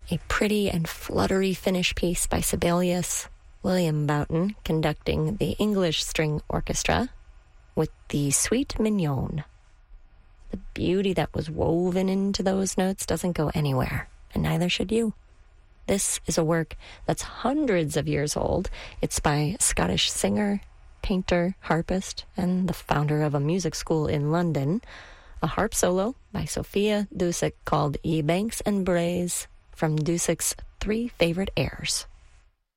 a pretty and fluttery Finnish piece by Sibelius, William Boughton conducting the English String Orchestra with the Suite Mignonne. The beauty that was woven into those notes doesn't go anywhere, and neither should you. This is a work that's hundreds of years old. It's by a Scottish singer, painter, harpist, and the founder of a music school in London. A harp solo by Sophia Dusick called Ye Banks and Braes from Dusick's 3 Favorite Airs.